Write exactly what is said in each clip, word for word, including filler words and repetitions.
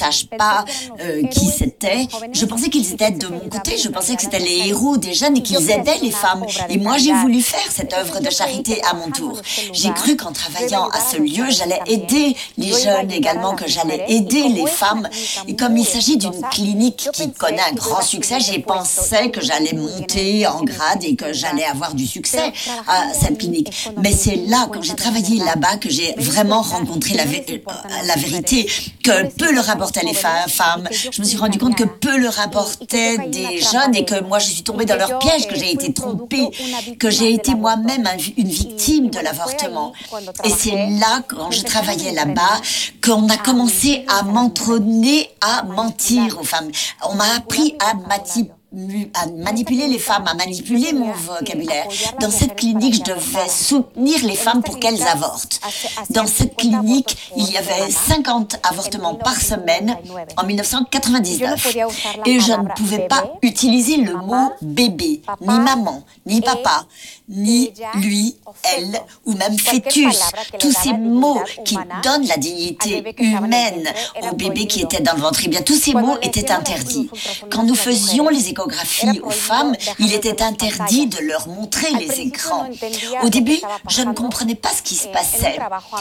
sache pas euh, qui c'était, je pensais qu'ils étaient de mon côté, je pensais que c'était les héros des jeunes et qu'ils aidaient les femmes. Et moi, j'ai voulu faire cette œuvre de charité à mon tour. J'ai cru qu'en travaillant à ce lieu, j'allais aider les jeunes également, que j'allais aider les femmes. Et comme il s'agit d'une clinique qui connaît un grand succès, j'ai pensé que j'allais monter en grade et que j'allais avoir du succès à cette clinique. Mais c'est là, quand j'ai travaillé là-bas, que j'ai vraiment rencontré la, vé- la vérité, que peu leur apportaient les fa- femmes. Je me suis rendu compte que peu leur apportaient des jeunes et que moi, je suis tombée dans leur piège, que j'ai été trompée, que j'ai été moi-même un- une victime de l'avortement. Et c'est là, quand je travaillais là-bas, qu'on a commencé à m'entraîner à mentir aux femmes. On m'a appris à manipuler à manipuler les femmes, à manipuler mon vocabulaire. Dans cette clinique, je devais soutenir les femmes pour qu'elles avortent. Dans cette clinique, il y avait cinquante avortements par semaine en mille neuf cent quatre-vingt-dix-neuf. Et je ne pouvais pas utiliser le mot bébé, ni maman, ni papa, ni lui, elle, ou même fœtus. Tous ces mots qui donnent la dignité humaine au bébé qui était dans le ventre. Eh bien, tous ces mots étaient interdits. Quand nous faisions les échographies aux femmes, il était interdit de leur montrer les écrans. Au début, je ne comprenais pas ce qui se passait.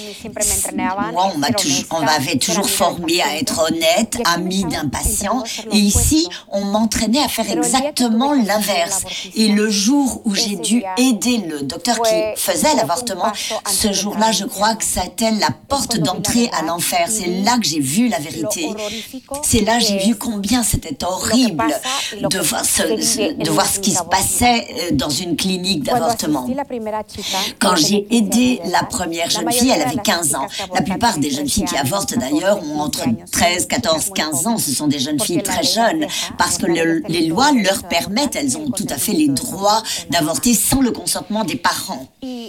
Moi, on m'a toujours, on m'avait toujours formée à être honnête, amie d'un patient, et ici, on m'entraînait à faire exactement l'inverse. Et le jour où j'ai dû aider le docteur qui faisait l'avortement, ce jour-là, je crois que c'était la porte d'entrée à l'enfer. C'est là que j'ai vu la vérité. C'est là que j'ai vu combien c'était horrible de voir, ce, ce, de voir ce qui se passait dans une clinique d'avortement. Quand j'ai aidé la première jeune fille, elle avait quinze ans. La plupart des jeunes filles qui avortent d'ailleurs ont entre treize, quatorze, quinze ans. Ce sont des jeunes filles très jeunes parce que le, les lois leur permettent, elles ont tout à fait les droits d'avorter sans le consentement des parents.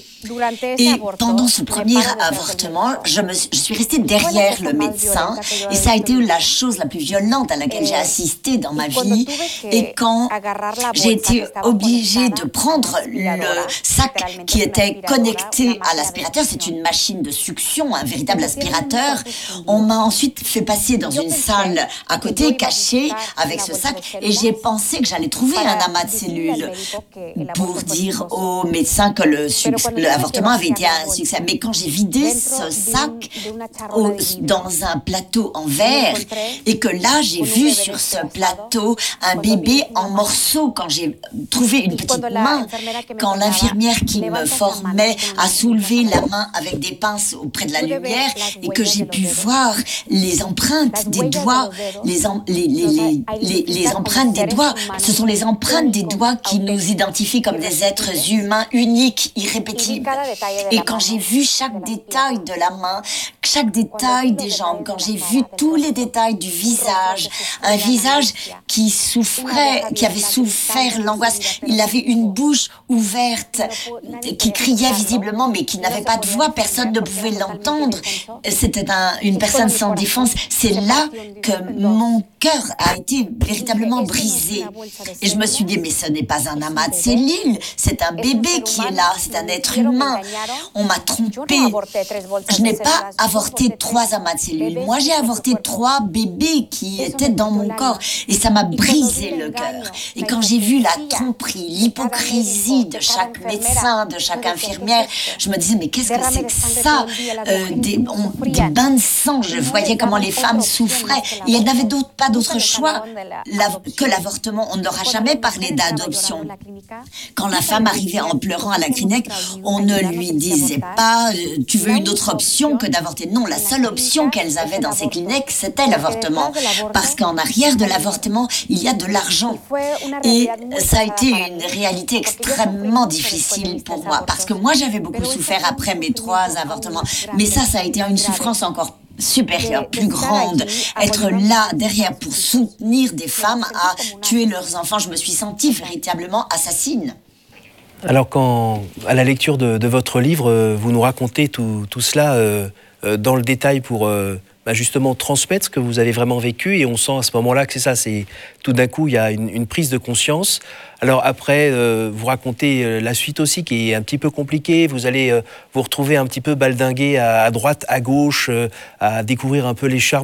Et pendant ce premier avortement, je, me, je suis restée derrière le médecin et ça a été la chose la plus violente à laquelle j'ai assisté dans ma vie. Et quand j'ai été obligée de prendre le sac qui était connecté à l'aspirateur, c'est une machine de succion, un véritable aspirateur, on m'a ensuite fait passer dans une salle à côté, cachée, avec ce sac, et j'ai pensé que j'allais trouver un amas de cellules pour dire au médecin que le l'avortement avait été un succès. Mais quand j'ai vidé ce sac au, dans un plateau en verre, et que là, j'ai vu sur ce plateau un bébé en morceaux, quand j'ai trouvé une petite main, quand l'infirmière qui me formait a soulevé la main avec des pinces auprès de la lumière, et que j'ai pu voir les empreintes des doigts, les, em, les, les, les, les, les empreintes des doigts, ce sont les empreintes des doigts qui nous identifient comme des êtres humains uniques, irrépétibles. Et quand j'ai vu chaque détail de la main, chaque détail des jambes, quand j'ai vu tous les détails du visage, un visage qui souffrait, qui avait souffert l'angoisse, il avait une bouche ouverte, qui criait visiblement, mais qui n'avait pas de voix, personne ne pouvait l'entendre. C'était un, une personne sans défense. C'est là que mon cœur a été véritablement brisé. Et je me suis dit, mais ce n'est pas un amas de cellules, c'est un bébé qui est là, c'est un être humain. On m'a trompé. Je n'ai pas avorté trois amas de cellules. Moi, j'ai avorté trois bébés qui étaient dans mon corps. Et ça m'a brisé le cœur. Et quand j'ai vu la tromperie, l'hypocrisie de chaque médecin, de chaque infirmière, je me disais, mais qu'est-ce que c'est que ça euh, des, on, des bains de sang. Je voyais comment les femmes souffraient. Et elles n'avaient d'autre, pas d'autre choix la, que l'avortement. On ne leur a jamais parlé d'adoption. Quand la femme arrivait en pleurant à la clinique, on ne lui disait pas « tu veux une autre option que d'avorter ». Non, la seule option qu'elles avaient dans ces cliniques, c'était l'avortement. Parce qu'en arrière de l'avortement, il y a de l'argent. Et ça a été une réalité extrêmement difficile pour moi. Parce que moi, j'avais beaucoup souffert après mes trois avortements. Mais ça, ça a été une souffrance encore supérieure, plus grande. Être là, derrière, pour soutenir des femmes à tuer leurs enfants, je me suis sentie véritablement assassine. Alors, quand, à la lecture de, de votre livre, vous nous racontez tout, tout cela euh, euh, dans le détail pour euh, bah justement transmettre ce que vous avez vraiment vécu, et on sent à ce moment-là que c'est ça, c'est tout d'un coup, il y a une, une prise de conscience. Alors après, euh, vous racontez euh, la suite aussi, qui est un petit peu compliquée. Vous allez euh, vous retrouver un petit peu baldinguer à, à droite, à gauche, euh, à découvrir un peu les charmes